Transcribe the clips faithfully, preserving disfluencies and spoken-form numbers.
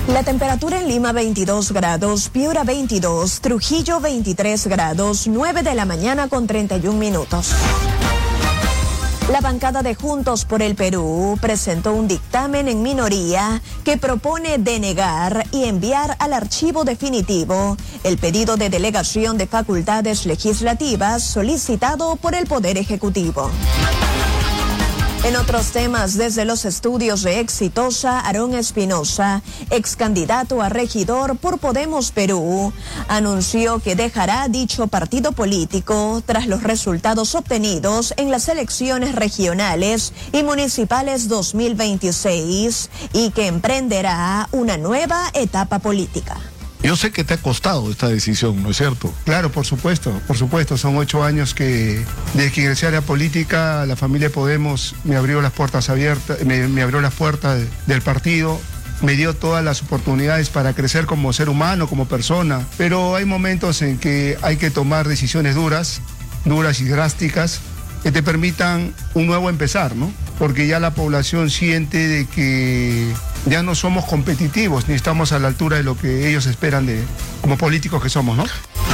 La temperatura en Lima veintidós grados, Piura veintidós, Trujillo veintitrés grados, nueve de la mañana con treinta y un minutos. La bancada de Juntos por el Perú presentó un dictamen en minoría que propone denegar y enviar al archivo definitivo el pedido de delegación de facultades legislativas solicitado por el Poder Ejecutivo. En otros temas, desde los estudios de Exitosa, Aarón Espinosa, ex candidato a regidor por Podemos Perú, anunció que dejará dicho partido político tras los resultados obtenidos en las elecciones regionales y municipales dos mil veintiséis y que emprenderá una nueva etapa política. Yo sé que te ha costado esta decisión, ¿no es cierto? Claro, por supuesto, por supuesto. Son ocho años que desde que ingresé a la política, la familia Podemos me abrió las puertas abiertas, me, me abrió las puertas del partido, me dio todas las oportunidades para crecer como ser humano, como persona. Pero hay momentos en que hay que tomar decisiones duras, duras y drásticas, que te permitan un nuevo empezar, ¿no? Porque ya la población siente de que ya no somos competitivos, ni estamos a la altura de lo que ellos esperan de como políticos que somos, ¿no?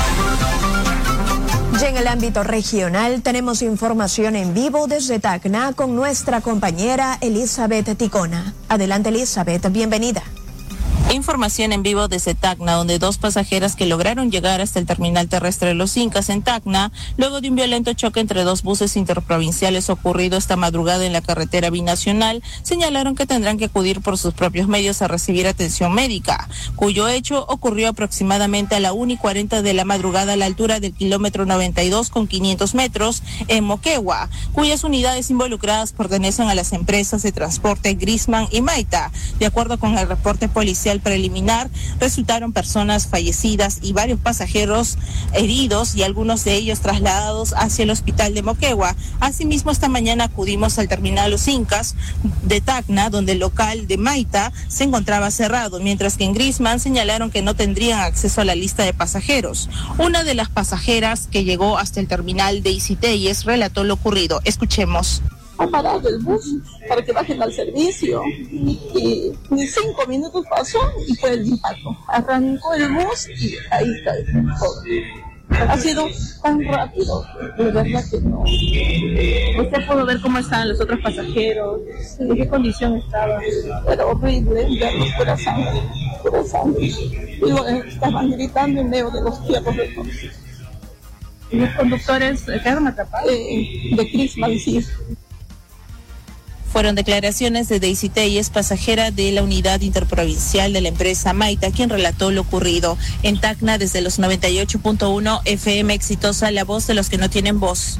Y en el ámbito regional tenemos información en vivo desde Tacna con nuestra compañera Elizabeth Ticona. Adelante, Elizabeth, bienvenida. Información en vivo desde Tacna, donde dos pasajeras que lograron llegar hasta el terminal terrestre de Los Incas en Tacna, luego de un violento choque entre dos buses interprovinciales ocurrido esta madrugada en la carretera binacional, señalaron que tendrán que acudir por sus propios medios a recibir atención médica, cuyo hecho ocurrió aproximadamente a la una y cuarenta de la madrugada a la altura del kilómetro noventa y dos con quinientos metros en Moquegua, cuyas unidades involucradas pertenecen a las empresas de transporte Grisman y Maita. De acuerdo con el reporte policial preliminar, resultaron personas fallecidas y varios pasajeros heridos y algunos de ellos trasladados hacia el hospital de Moquegua. Asimismo, esta mañana acudimos al terminal Los Incas de Tacna, donde el local de Maita se encontraba cerrado, mientras que en Grisman señalaron que no tendrían acceso a la lista de pasajeros. Una de las pasajeras que llegó hasta el terminal de Isiteyes relató lo ocurrido. Escuchemos. Ha parado el bus para que bajen al servicio y ni cinco minutos pasó y fue el impacto. Arrancó el bus y ahí está todo. Ha sido tan rápido, de verdad que no. ¿Usted pudo ver cómo estaban los otros pasajeros? ¿En qué condición estaban? Era horrible verlos, pura sangre, pura sangre. Y luego estaban gritando en medio de los fierros de todos. ¿Y los conductores quedaron atrapados? Eh, de Crisman, sí. Fueron declaraciones de Daisy Telles, pasajera de la unidad interprovincial de la empresa Maita, quien relató lo ocurrido en Tacna desde los noventa y ocho punto uno F M Exitosa, la voz de los que no tienen voz.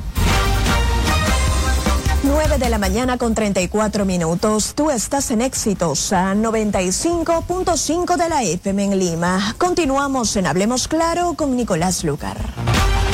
nueve de la mañana con treinta y cuatro minutos. Tú estás en Exitosa, noventa y cinco punto cinco de la F M en Lima. Continuamos en Hablemos Claro con Nicolás Lucar.